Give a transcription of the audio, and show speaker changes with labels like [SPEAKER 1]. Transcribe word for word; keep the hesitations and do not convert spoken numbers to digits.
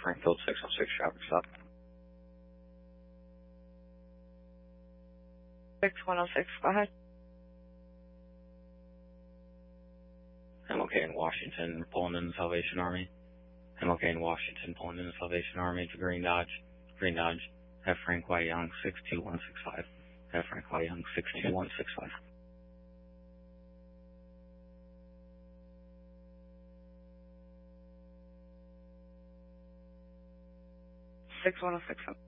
[SPEAKER 1] Frankfield six oh six traffic stop.
[SPEAKER 2] six one oh six, go ahead.
[SPEAKER 1] I'm okay in Washington, pulling in the Salvation Army. I'm okay in Washington, pulling in the Salvation Army to Green Dodge. Green Dodge. Have Frank Y. Young, six two one six five. Have Frank Y. Young, six two one six five.
[SPEAKER 2] six one oh six.